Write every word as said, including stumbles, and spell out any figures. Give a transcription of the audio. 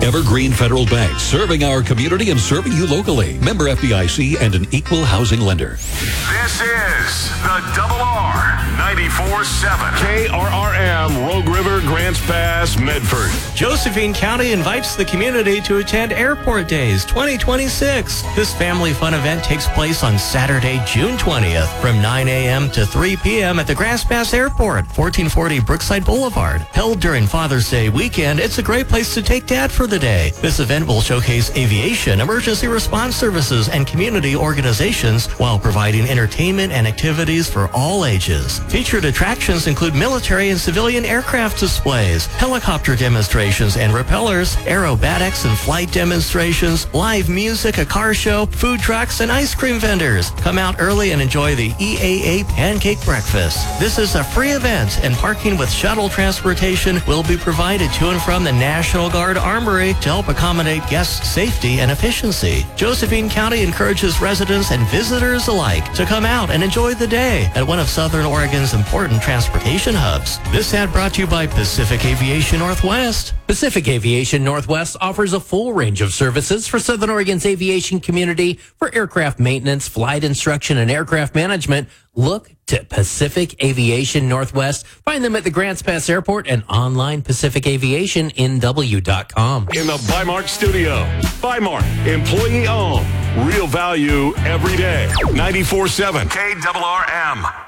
Evergreen Federal Bank, serving our community and serving you locally. Member F D I C and an equal housing lender. This is the Double R ninety-four seven. K R R M, Rogue River, Grants Pass, Medford. Josephine County invites the community to attend Airport Days twenty twenty-six. This family fun event takes place on Saturday, June twentieth from nine a.m. to three p.m. at the Grants Pass Airport, fourteen forty Brookside Boulevard. Held during Father's Day weekend, it's a great place to take Dad for the day. This event will showcase aviation, emergency response services, and community organizations while providing entertainment and activities for all ages. Featured attractions include military and civilian aircraft displays, helicopter demonstrations and repellers, aerobatics and flight demonstrations, live music, a car show, food trucks, and ice cream vendors. Come out early and enjoy the E A A Pancake Breakfast. This is a free event, and parking with shuttle transportation will be provided to and from the National Guard Armory to help accommodate guest safety and efficiency. Josephine County encourages residents and visitors alike to come out and enjoy the day at one of Southern Oregon's important transportation hubs. This ad brought to you by Pacific Aviation Northwest. Pacific Aviation Northwest offers a full range of services for Southern Oregon's aviation community for aircraft maintenance, flight instruction, and aircraft management. Look to Pacific Aviation Northwest. Find them at the Grants Pass Airport and online pacific aviation n w dot com. In the Bimart studio. Bimart, employee owned. Real value every day. ninety-four seven K R R M.